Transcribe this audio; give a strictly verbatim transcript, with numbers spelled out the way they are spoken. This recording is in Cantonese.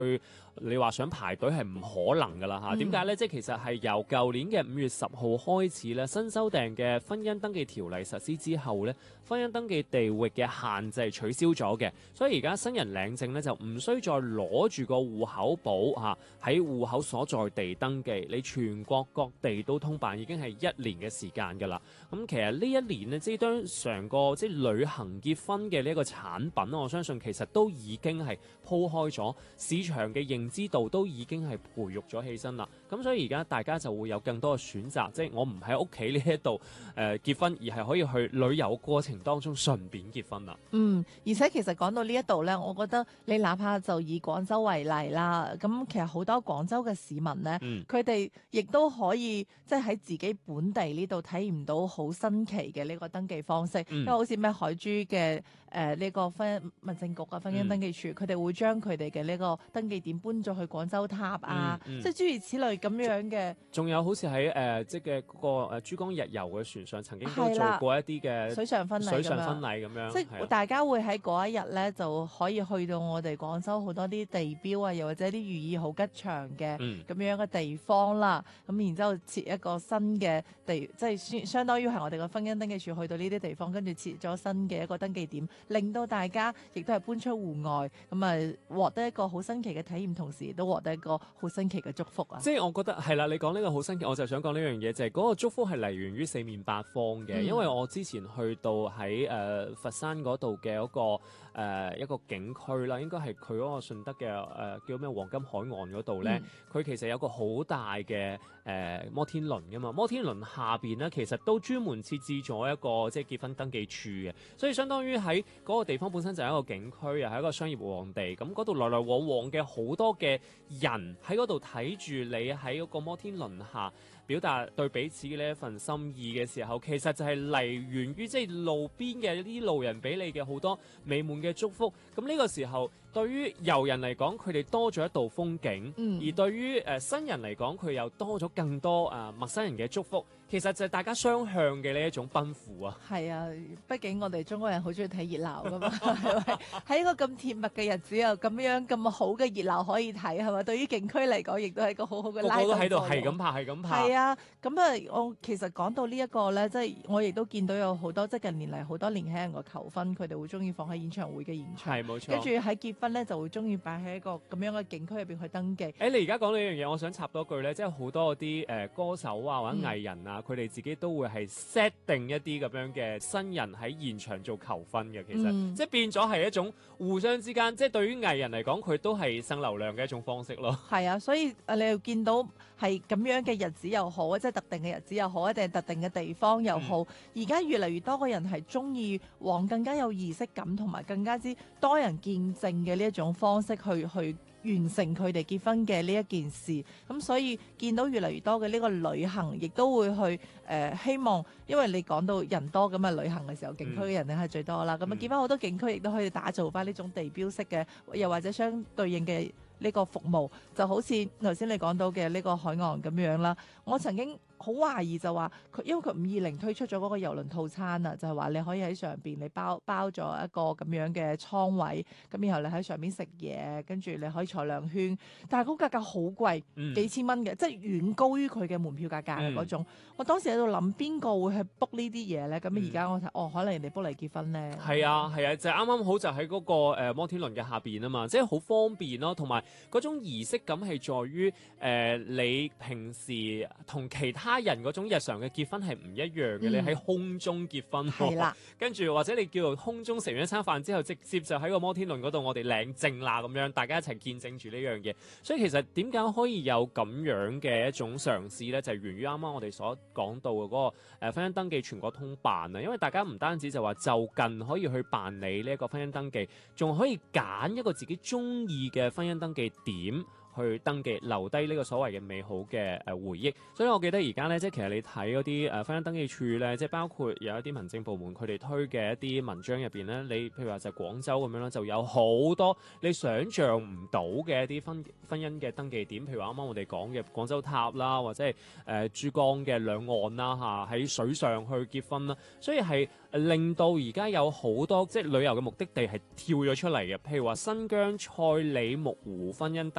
去你話想排隊係唔可能㗎啦嚇。點解咧？即係其實係由舊年嘅五月十號開始咧，新修訂嘅婚姻登記條例實施之後咧，婚姻登記地域嘅限制取消咗嘅，所以而家新人領證咧就唔需再攞住個戶口簿嚇喺戶口所在地登記，你全國各地都通辦已經係一年嘅時間㗎啦。咁其實呢一年咧，即係當成個即係旅行結婚嘅呢一個產品，我相信其實都已經係鋪開咗市場嘅認知度，都已經係培育咗起身啦。咁所以而家大家就會有更多嘅選擇，即係我唔喺屋企呢一度誒結婚，而係可以去旅遊過程當中順便結婚啦。 嗯，而且其實講到呢一度咧，我覺得你哪怕就以廣州為例啦，咁其實好多廣州嘅市民咧，佢哋亦都可以即係喺自己本地呢度體驗到好新奇嘅呢個登記方式，嗯、因為好似咩海珠嘅誒呢個婚民政局啊婚姻登記處，佢哋、嗯、會將佢哋嘅呢個登記點搬咗去廣州塔啊，嗯嗯、即係諸如此類咁樣嘅。 仲有好似喺誒即係嗰個誒珠江日遊嘅船上曾經都做過一啲嘅水上婚禮水上婚禮咁樣， 即係大家會喺嗰一日咧就可以去到我哋廣州好多啲地標啊，又或者啲寓意好吉祥嘅咁樣嘅地方啦。咁、嗯、然之後設一個新嘅地，即係相相當於係我哋嘅婚姻登記處去到呢啲地方，跟住設咗新嘅一個登記點，令到大家亦都係搬出戶外，咁啊獲得一個好新奇嘅體驗，同時亦都獲得一個好新奇嘅祝福啊！ 即係我覺得係啦，你講呢個好新奇，我就想講呢樣嘢，就係、是、嗰個祝福係嚟源於四面八方嘅。嗯、因為我之前去到喺誒、呃、佛山嗰度嘅嗰個誒、呃、一個景區啦，應該係佢嗰個順德嘅誒、呃、叫咩黃金海岸嗰度咧，佢、嗯、其實有個好大嘅誒、呃、摩天輪噶嘛，摩天輪下邊咧其實都專門設置咗一個即係結婚登記處嘅，所以相當於喺嗰個地方本身就係一個景區，又係一個商業旺地，咁嗰度來來往往嘅好多嘅人喺嗰度睇住你喺嗰個摩天輪下表達對彼此嘅呢一份心意嘅時候，其實就係嚟源於即係路邊嘅呢啲路人俾你嘅好多美滿嘅祝福。咁呢個時候對於遊人嚟講，佢哋多咗一道風景，嗯、而對於誒、呃、新人嚟講，佢又多咗更多誒、呃、陌生人嘅祝福。其實就係大家雙向嘅呢一種奔赴啊！ 係啊，畢竟我哋中國人好中意睇熱鬧噶嘛，係咪？喺一個咁甜蜜嘅日子又咁樣咁好嘅熱鬧可以睇，係咪？對於景區嚟講，亦都係一個好好嘅拉動作用。 個個都喺度係咁拍，係咁拍。 係啊，咁啊，我其實講到呢一個咧，即係我亦都見到有好多即係近年嚟好多年輕人嘅求婚，佢哋會中意放喺演唱會嘅現場， 係冇錯。 跟住喺結婚咧就會中意擺喺一個咁樣嘅景區入邊去登記。 誒，你而家講呢樣嘢，我想插多句咧，即係好多嗰啲誒歌手啊或者藝人啊，佢哋、嗯、自己都會係 set 定一啲咁樣嘅新人喺現場做求婚嘅，其實、嗯、即係變咗係一種互相之間，即係對於藝人嚟講，佢都係生流量嘅一種方式咯。 係啊，所以誒你又見到係咁樣嘅日子又好，即係特定嘅日子又好，一定係特定嘅地方又好。而家、嗯、越嚟越多嘅人係中意往更加有儀式感同埋更加之多人見證嘅呢一種方式去去完成佢哋結婚嘅呢一件事，咁所以見到越嚟越多嘅呢個旅行，亦都會去誒、呃、希望，因為你講到人多咁啊，旅行嘅時候景區嘅人咧係最多啦，咁啊、嗯、見翻好多景區亦都可以打造翻呢種地標式嘅，又或者相對應嘅呢個服務，就好似頭先你講到嘅呢個海岸咁樣啦。我曾經好懷疑就話佢，因為佢五二零推出咗嗰個郵輪套餐啊，就係話你可以喺上邊你包包咗一個咁樣嘅倉位，咁然後你喺上邊食嘢，跟住你可以坐兩圈，但係嗰個價格好貴，嗯、幾千蚊嘅，即係遠高於佢嘅門票價格嘅嗰種。嗯、我當時喺度諗邊個會去 book 呢啲嘢咧？咁而家我睇，嗯、哦，可能人哋 book 嚟結婚咧。 係啊係啊，就啱啱好就喺嗰個誒摩天輪嘅下邊啊嘛，即係好方便咯，同埋嗰種儀式感係在於誒、呃、你平時同其他人嗰種日常嘅結婚係唔一樣嘅，嗯、你喺空中結婚，係啦，跟住或者你叫做空中食完一餐飯之後，直接就喺個摩天輪嗰度，我哋領證啦咁樣，大家一齊見證住呢樣嘢。所以其實點解可以有咁樣嘅一種嘗試咧，就係、是、源於啱啱我哋所講到嘅嗰個誒婚姻登記全國通辦啊，因為大家唔單止就話就近可以去辦理呢一個婚姻登記，仲可以揀一個自己中意嘅婚姻登記點去登記，留低呢個所謂嘅美好嘅誒回憶。所以我記得而家咧，即係其實你睇嗰啲誒婚姻登記處咧，即係包括有一啲民政部門佢哋推嘅一啲文章入邊咧，你譬如話就係廣州咁樣啦，就有好多你想像唔到嘅一啲婚婚姻嘅登記點，譬如話啱啱我哋講嘅廣州塔啦，或者係誒、呃、珠江嘅兩岸啦嚇，喺水上去結婚啦，所以係令到而家有好多即係旅遊嘅目的地係跳咗出嚟嘅，譬如話新疆賽里木湖婚姻登